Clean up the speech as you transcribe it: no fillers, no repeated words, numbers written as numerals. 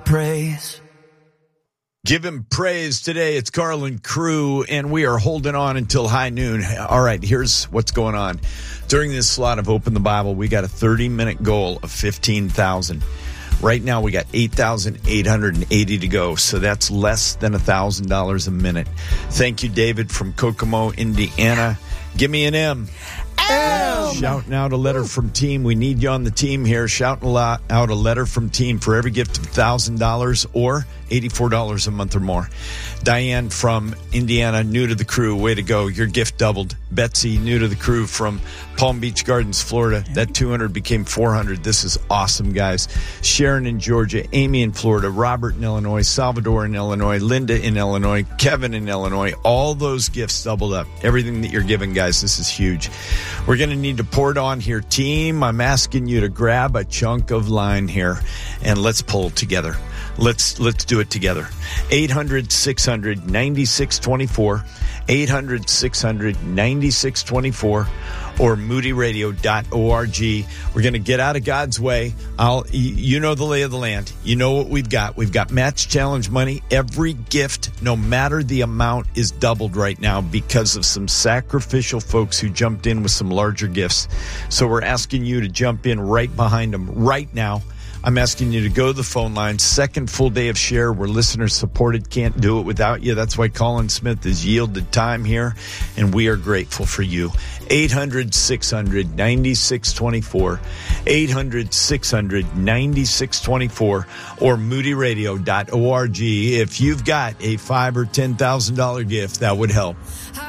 praise. Give him praise today. It's Carlin Crew, and we are holding on until high noon. All right, here's what's going on. During this slot of Open the Bible, we got a 30-minute goal of 15,000. Right now, we got 8,880 to go, so that's less than $1,000 a minute. Thank you, David from Kokomo, Indiana. Give me an M. Shouting out a letter from team. We need you on the team here. Shouting out a letter from team for every gift of $1,000 or $84 a month or more. Diane from Indiana, new to the crew. Way to go. Your gift doubled. Betsy, new to the crew from Palm Beach Gardens, Florida. That 200 became 400. This is awesome, guys. Sharon in Georgia, Amy in Florida, Robert in Illinois, Salvador in Illinois, Linda in Illinois, Kevin in Illinois. All those gifts doubled up. Everything that you're giving, guys, this is huge. We're going to need to pour it on here. Team, I'm asking you to grab a chunk of line here and let's pull together. Let's do it together. 800-600-9624, 800-600-9624, or moodyradio.org. We're going to get out of God's way. You know the lay of the land. You know what we've got. We've got Match Challenge money. Every gift, no matter the amount, is doubled right now because of some sacrificial folks who jumped in with some larger gifts. So we're asking you to jump in right behind them right now. I'm asking you to go to the phone line. Second full day of share. We're listener supported. Can't do it without you. That's why Colin Smith has yielded time here, and we are grateful for you. 800-600-9624, 800-600-9624, or moodyradio.org. If you've got a $5,000 or $10,000 gift, that would help.